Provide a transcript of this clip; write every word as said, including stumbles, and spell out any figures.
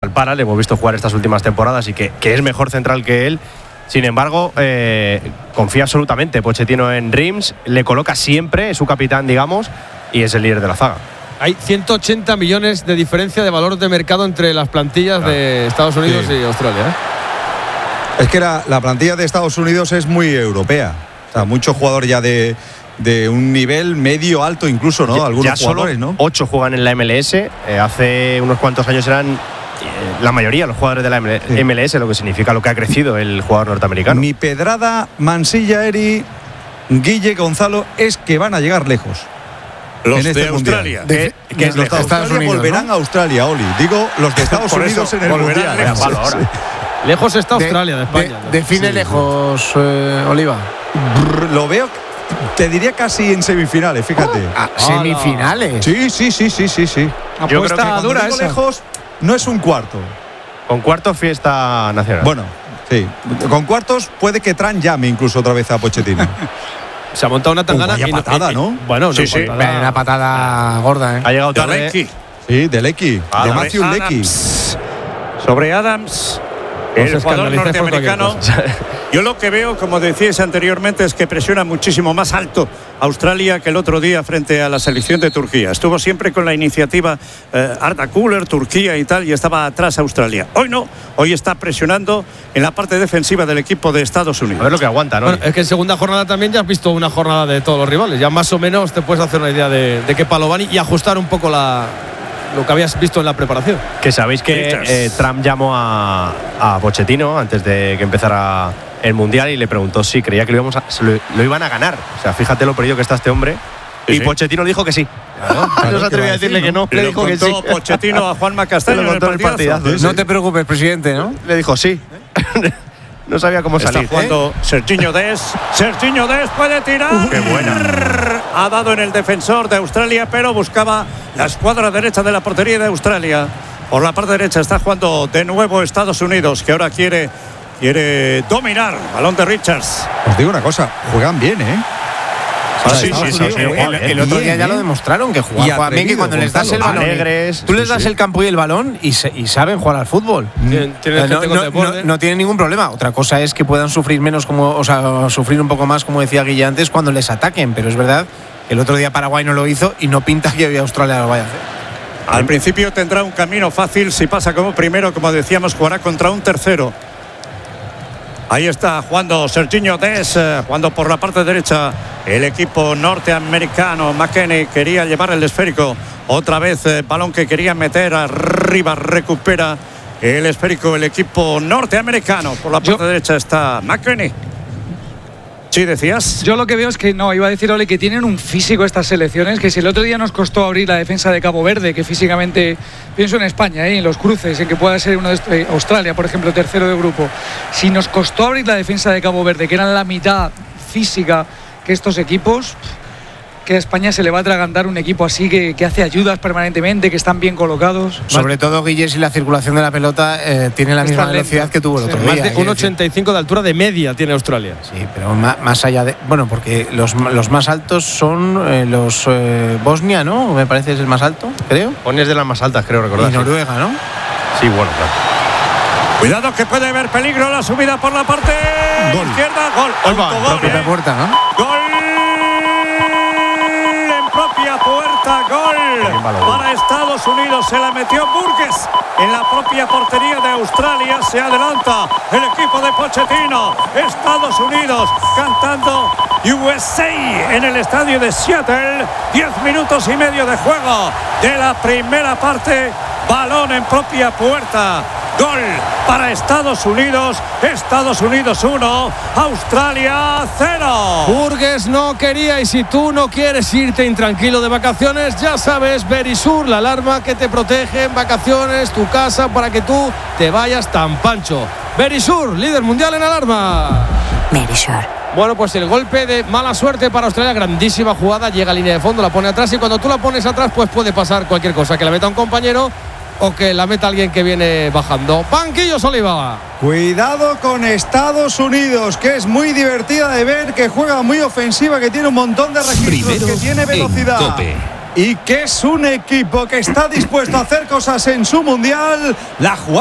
para, le hemos visto jugar estas últimas temporadas y que, que es mejor central que él. Sin embargo, eh, confía absolutamente Pochettino en Reims, le coloca siempre, es su capitán, digamos, y es el líder de la zaga. Hay ciento ochenta millones de diferencia de valor de mercado entre las plantillas claro. de Estados Unidos sí. y Australia, ¿eh? Es que la, la plantilla de Estados Unidos es muy europea. O sea, muchos jugadores ya de, de un nivel medio alto incluso, ¿no? Ya, Algunos ya jugadores, solo ¿no? ocho juegan en la M L S. Eh, hace unos cuantos años eran la mayoría los jugadores de la M L S, sí. lo que significa lo que ha crecido el jugador norteamericano. Mi pedrada, Mansilla, Eri, Guille, Gonzalo, es que van a llegar lejos. Los en este de Australia. De, que, que los de Estados Unidos volverán ¿no? a Australia, Oli. Digo, los de Estados Unidos en el mundial. Lejos, sí, ahora. Sí. lejos está Australia de, de España. De, define sí. lejos, eh, Oliva. Brr, lo veo, te diría casi en semifinales, fíjate. Ah, ¿Semifinales? Sí, sí, sí, sí, sí, sí. Yo creo que dura digo lejos, no es un cuarto. Con cuartos, fiesta nacional. Bueno, sí. Con cuartos puede que Tran llame incluso otra vez a Pochettino. Se ha montado una tangana. Uh, y patada, ¿no? Bueno, sí, no, sí. Patada. Una patada gorda, ¿eh? Ha llegado tarde. De Lecky. Sí, de Lecky. Ah, de Matthew Lecky. Sobre Adams. El jugador norteamericano. Yo lo que veo, como decíais anteriormente, es que presiona muchísimo más alto Australia que el otro día frente a la selección de Turquía. Estuvo siempre con la iniciativa eh, Arda Güler, Turquía y tal, y estaba atrás Australia. Hoy no, hoy está presionando en la parte defensiva del equipo de Estados Unidos. A ver lo que aguanta, ¿no? Bueno, es que en segunda jornada también ya has visto una jornada de todos los rivales. Ya más o menos te puedes hacer una idea de, de qué palo van y ajustar un poco la... lo que habías visto en la preparación. Que sabéis que eh, Trump llamó a, a Pochettino antes de que empezara el Mundial y le preguntó si creía que lo, íbamos a, lo, lo iban a ganar. O sea, fíjate lo perdido que está este hombre. Sí, y sí. Pochettino dijo que sí. Claro, claro, no se atrevió a decirle ¿sí, no? que no. Le, le dijo que sí. Pochettino a Juanma Castaño en el partidazo. ¿Sí? No te preocupes, presidente, ¿no? Le dijo sí. No sabía cómo salir. Está jugando ¿eh? Serginho Dest. Serginho Dest puede tirar. Uh, ¡Qué buena! Ha dado en el defensor de Australia, pero buscaba la escuadra derecha de la portería de Australia. Por la parte derecha está jugando de nuevo Estados Unidos, que ahora quiere, quiere dominar. Balón de Richards. Os digo una cosa, juegan bien, ¿eh? Ah, sí, sí, sí, sí, el, el otro día ya lo demostraron, que juegan, juegan bien, que cuando les das el balón, alegres, tú les das sí, sí. el campo y el balón y, se, y saben jugar al fútbol. Tienen, tienen no, no, no, no tienen ningún problema. Otra cosa es que puedan sufrir menos, como, o sea, sufrir un poco más, como decía Guille antes, cuando les ataquen. Pero es verdad que el otro día Paraguay no lo hizo y no pinta que hoy Australia lo vaya a hacer. Al principio tendrá un camino fácil. Si pasa como primero, como decíamos, jugará contra un tercero. Ahí está jugando Serginho Dest, eh, jugando por la parte derecha el equipo norteamericano. McKennie quería llevar el esférico. Otra vez eh, balón que quería meter arriba, recupera el esférico el equipo norteamericano. Por la parte Yo... derecha está McKennie. Sí, decías. Yo lo que veo es que, no, iba a decir, Ole, que tienen un físico estas selecciones, que si el otro día nos costó abrir la defensa de Cabo Verde, que físicamente, pienso en España, ¿eh? en los cruces, en que pueda ser uno de estos, eh, Australia, por ejemplo, tercero de grupo, si nos costó abrir la defensa de Cabo Verde, que eran la mitad física que estos equipos, que a España se le va a atragantar un equipo así que, que hace ayudas permanentemente, que están bien colocados. Sobre todo, Guille, si la circulación de la pelota eh, tiene la misma velocidad que tuvo el otro sí, día. Más de uno ochenta y cinco de altura de media tiene Australia. Sí, pero más, más allá de... Bueno, porque los, los más altos son eh, los eh, Bosnia, ¿no? Me parece es el más alto, creo. Bosnia es de las más altas, creo recordar. Y Noruega, ¿no? Sí, bueno, claro. Cuidado que puede haber peligro la subida por la parte gol. izquierda. Gol. Opa, Autogol, propia eh. puerta, ¿no? Gol. Propia puerta, gol para Estados Unidos. Se la metió Burgess en la propia portería de Australia. Se adelanta el equipo de Pochettino. Estados Unidos cantando U S A en el estadio de Seattle. Diez minutos y medio de juego de la primera parte. Balón en propia puerta. Gol para Estados Unidos. Estados Unidos uno, Australia cero. Burgess no quería, y si tú no quieres irte intranquilo de vacaciones, ya sabes, Verisur, la alarma que te protege en vacaciones, tu casa, para que tú te vayas tan pancho. Verisur, líder mundial en alarma. Verisur. Bueno, pues el golpe de mala suerte para Australia, grandísima jugada, llega a línea de fondo, la pone atrás, y cuando tú la pones atrás, pues puede pasar cualquier cosa, que la meta un compañero o que la meta alguien que viene bajando. Banquillos, Oliva. Cuidado con Estados Unidos, que es muy divertida de ver, que juega muy ofensiva, que tiene un montón de registros, Primero que tiene velocidad. En Cope. y que es un equipo que está dispuesto a hacer cosas en su mundial. La jugada